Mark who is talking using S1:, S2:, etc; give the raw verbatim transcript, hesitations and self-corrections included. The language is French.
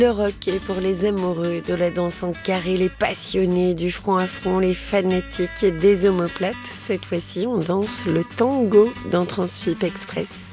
S1: Le rock est pour les amoureux de la danse en carré, les passionnés du front à front, les fanatiques des omoplates. Cette fois-ci, on danse le tango dans Transfip Express.